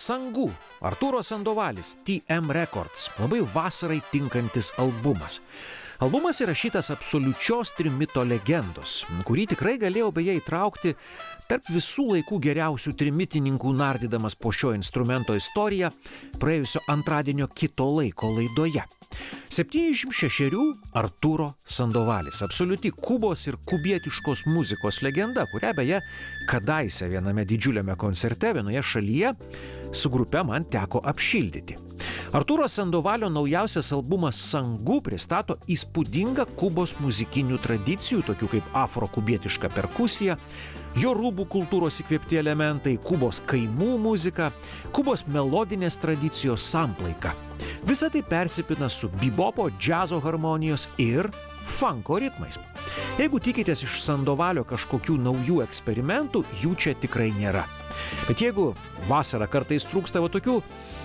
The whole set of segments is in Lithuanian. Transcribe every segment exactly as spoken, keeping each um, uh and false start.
Sangu, Artūro Sandovalis, T M Records, labai vasarai tinkantis albumas. Albumas įrašytas absoliučios trimito legendos, kurį tikrai galėjau beje įtraukti tarp visų laikų geriausių trimitininkų nardydamas po šio instrumento istoriją praėjusio antradienio Kito laiko laidoje. septyniasdešimt šešerių Artūro Sandovalis, absoliuti kubos ir kubietiškos muzikos legenda, kurią beje kadaise viename didžiuliame koncerte vienoje šalyje su grupe man teko apšildyti. Artūro Sandovalio naujausias albumas Sangu pristato įspūdingą kubos muzikinių tradicijų, tokių kaip afrokubietiška perkusija, jo rūbų kultūros įkvėpti elementai, kubos kaimų muzika, kubos melodinės tradicijos samplaika. Visa tai persipina su bebopo, džiazo harmonijos ir funko ritmais. Jeigu tikitės iš Sandovalio kažkokių naujų eksperimentų, jų čia tikrai nėra. Bet jeigu vasarą kartais trūksta va tokių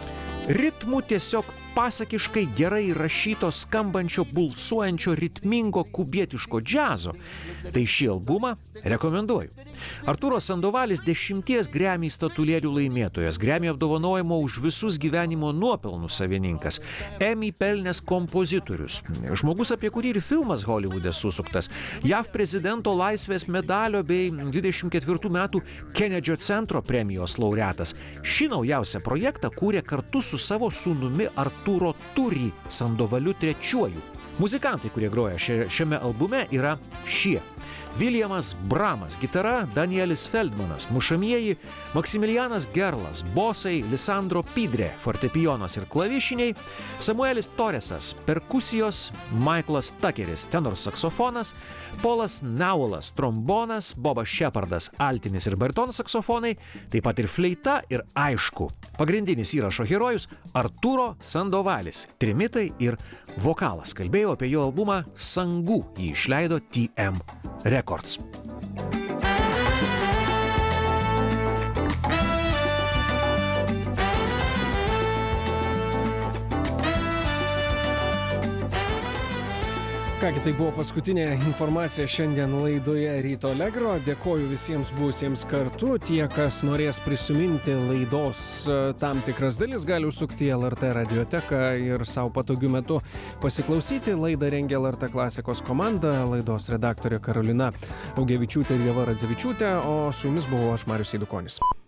ritmų tiesiog pasakiškai gerai rašyto, skambančio, pulsuojančio, ritmingo, kubietiško džiazo, tai šį albumą rekomenduoju. Artūro Sandovalis dešimties Grammy statulėlių laimėtojas, Grammy apdovanojimo už visus gyvenimo nuopelnus savininkas, Emmy pelnęs kompozitorius, žmogus, apie kurį ir filmas Holivude susuktas, J A V prezidento laisvės medalio bei dvidešimt ketvirtų metų Kenedžio centro premijos laureatas. Šį naujausią projektą kūrė kartu su savo sūnumi Artūro Turi Sandovaliu trečiuoju. Muzikantai, kurie groja šiame albume, yra šie: Williamas Bramas, gitara, Danielis Feldmanas, mušamieji, Maksimilianas Gerlas, bosai, Lisandro Pidre, fortepijonas ir klavišiniai, Samuelis Toresas, perkusijos, Michaelas Tuckeris, tenor saksofonas, Polas Naulas, trombonas, Bobas Shepardas, altinis ir bariton saksofonai, taip pat ir fleita ir aišku, pagrindinis įrašo herojus Artūro Sandovalis, trimitai ir vokalas. Kalbėjau apie jo albumą Sangu, jį išleido T M Records. Kągi, tai buvo paskutinė informacija šiandien laidoje Ryto Allegro. Dėkoju visiems buvusiems kartu. Tie, kas norės prisiminti laidos tam tikras dalis, gali užsukti į L R T radioteką ir savo patogiu metu pasiklausyti. Laidą rengė L R T klasikos komanda, laidos redaktorė Karolina Augevičiūtė ir Ieva Radzevičiūtė, o su jumis buvau aš, Marius Eidukonis.